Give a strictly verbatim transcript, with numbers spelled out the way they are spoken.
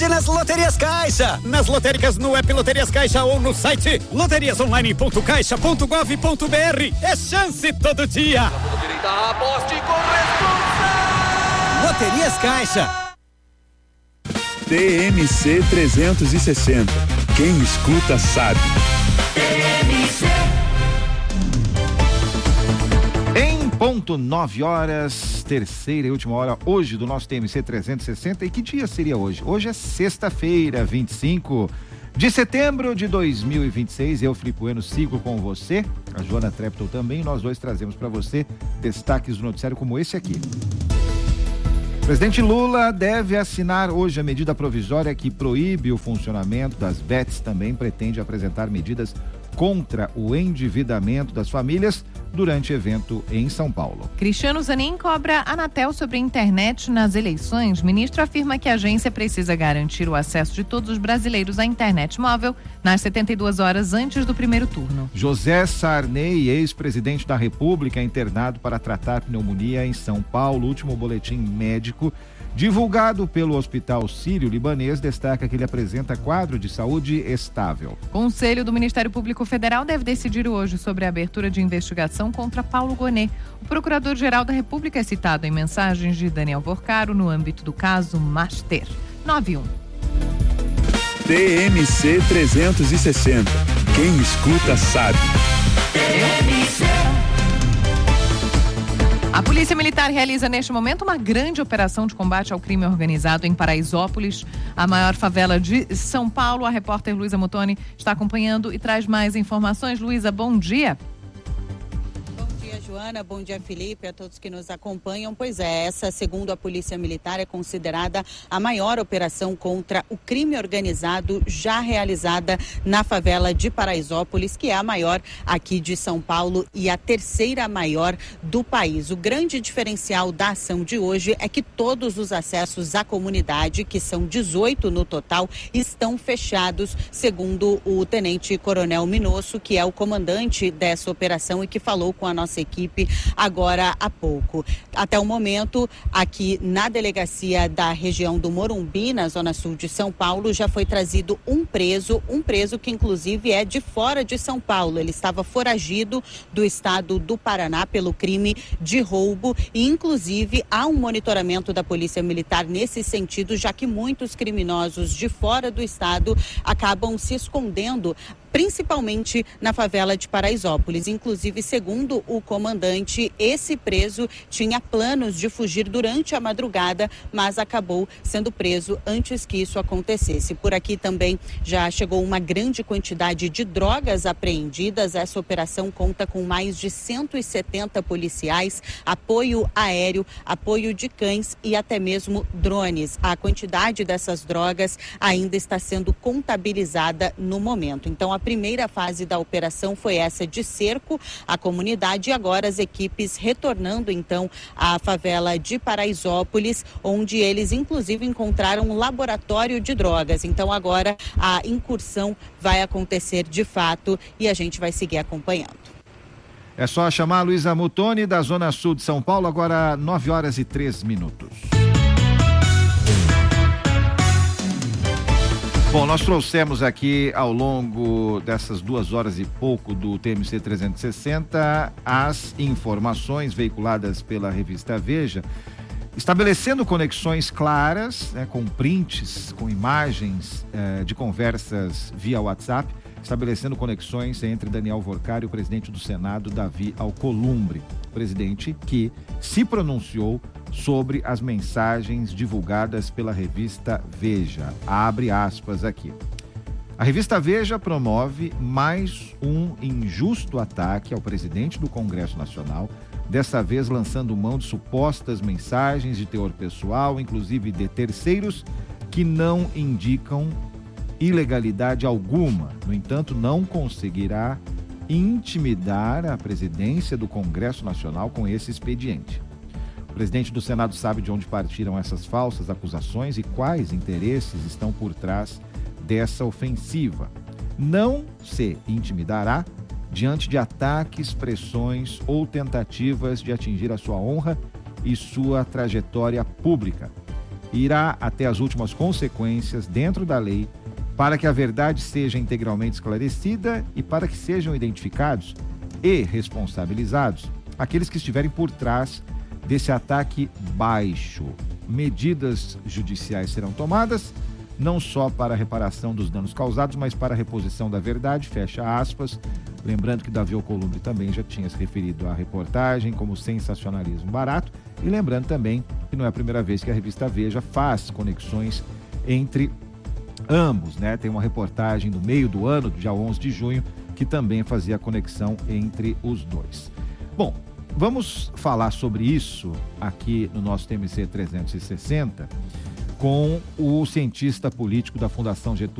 Nas Loterias Caixa, nas lotéricas no app Loterias Caixa ou no site loterias online ponto caixa ponto gov ponto br. É chance todo dia. Aposte com responsa. Loterias Caixa. T M C trezentos e sessenta. Quem escuta sabe. T M C. Em ponto nove horas, terceira e última hora hoje do nosso T M C trezentos e sessenta. E que dia seria hoje? Hoje é sexta-feira, vinte e cinco de setembro de dois mil e vinte e seis. Eu, Filipe Bueno, sigo com você, a Joana Treptow também. Nós dois trazemos para você destaques do noticiário como esse aqui. O presidente Lula deve assinar hoje a medida provisória que proíbe o funcionamento das B E Ts. Também pretende apresentar medidas contra o endividamento das famílias durante evento em São Paulo. Cristiano Zanin cobra a Anatel sobre a internet nas eleições. O ministro afirma que a agência precisa garantir o acesso de todos os brasileiros à internet móvel nas setenta e duas horas antes do primeiro turno. José Sarney, ex-presidente da República, é internado para tratar pneumonia em São Paulo. O último boletim médico divulgado pelo Hospital Sírio-Libanês destaca que ele apresenta quadro de saúde estável. Conselho do Ministério Público Federal deve decidir hoje sobre a abertura de investigação contra Paulo Gonet. O Procurador-Geral da República é citado em mensagens de Daniel Vorcaro no âmbito do caso Master. nove um. T M C trezentos e sessenta. Quem escuta sabe. T M C. A Polícia Militar realiza neste momento uma grande operação de combate ao crime organizado em Paraisópolis, a maior favela de São Paulo. A repórter Luísa Mutoni está acompanhando e traz mais informações. Luísa, bom dia. Joana, bom dia, Felipe, a todos que nos acompanham. Pois é, essa, segundo a Polícia Militar, é considerada a maior operação contra o crime organizado já realizada na favela de Paraisópolis, que é a maior aqui de São Paulo e a terceira maior do país. O grande diferencial da ação de hoje é que todos os acessos à comunidade, que são dezoito no total, estão fechados, segundo o Tenente Coronel Minosso, que é o comandante dessa operação e que falou com a nossa equipe agora há pouco. Até o momento, aqui na delegacia da região do Morumbi, na zona sul de São Paulo, já foi trazido um preso, um preso que inclusive é de fora de São Paulo. Ele estava foragido do estado do Paraná pelo crime de roubo e inclusive há um monitoramento da Polícia Militar nesse sentido, já que muitos criminosos de fora do estado acabam se escondendo, principalmente na favela de Paraisópolis. Inclusive, segundo o comandante, esse preso tinha planos de fugir durante a madrugada, mas acabou sendo preso antes que isso acontecesse. Por aqui também já chegou uma grande quantidade de drogas apreendidas. Essa operação conta com mais de cento e setenta policiais, apoio aéreo, apoio de cães e até mesmo drones. A quantidade dessas drogas ainda está sendo contabilizada no momento. Então, a A primeira fase da operação foi essa de cerco à comunidade e agora as equipes retornando então à favela de Paraisópolis, onde eles inclusive encontraram um laboratório de drogas. Então agora a incursão vai acontecer de fato e a gente vai seguir acompanhando. É só chamar a Luísa Mutoni da Zona Sul de São Paulo, agora nove horas e três minutos. Bom, nós trouxemos aqui ao longo dessas duas horas e pouco do T M C trezentos e sessenta as informações veiculadas pela revista Veja, estabelecendo conexões claras, né, com prints, com imagens eh, de conversas via WhatsApp, estabelecendo conexões entre Daniel Vorcaro e o presidente do Senado, Davi Alcolumbre, presidente que se pronunciou sobre as mensagens divulgadas pela revista Veja. Abre aspas aqui. A revista Veja promove mais um injusto ataque ao presidente do Congresso Nacional, dessa vez lançando mão de supostas mensagens de teor pessoal, inclusive de terceiros, que não indicam ilegalidade alguma. No entanto, não conseguirá intimidar a presidência do Congresso Nacional com esse expediente. O presidente do Senado sabe de onde partiram essas falsas acusações e quais interesses estão por trás dessa ofensiva. Não se intimidará diante de ataques, pressões ou tentativas de atingir a sua honra e sua trajetória pública. irá até as últimas consequências dentro da lei para que a verdade seja integralmente esclarecida e para que sejam identificados e responsabilizados aqueles que estiverem por trás desse ataque baixo. Medidas judiciais serão tomadas, não só para a reparação dos danos causados, mas para a reposição da verdade, fecha aspas. Lembrando que Davi Alcolumbre também já tinha se referido à reportagem como sensacionalismo barato, e lembrando também que não é a primeira vez que a revista Veja faz conexões entre ambos, né? Tem uma reportagem no meio do ano, do dia onze de junho, que também fazia a conexão entre os dois. Bom, vamos falar sobre isso aqui no nosso T M C trezentos e sessenta com o cientista político da Fundação Getúlio